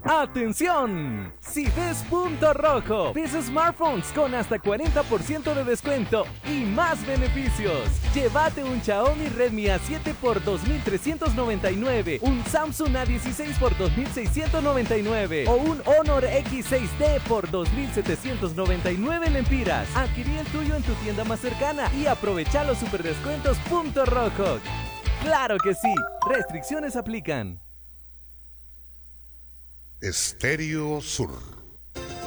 ¡Atención! Si ves punto rojo, ves smartphones con hasta 40% de descuento y más beneficios. Llévate un Xiaomi Redmi A7 por 2.399, un Samsung A16 por 2.699 o un Honor X6D por 2.799 lempiras. Adquirí el tuyo en tu tienda más cercana y aprovecha los superdescuentos punto rojo. ¡Claro que sí! Restricciones aplican. Estéreo Sur.